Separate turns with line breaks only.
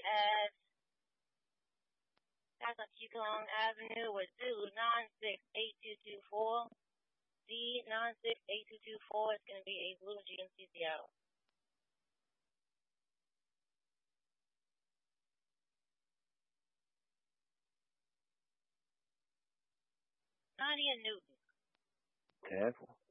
as South Hucong Avenue with D968224. D968224 is going to be a Blue GMC Seattle. Nadia Newton.
Careful.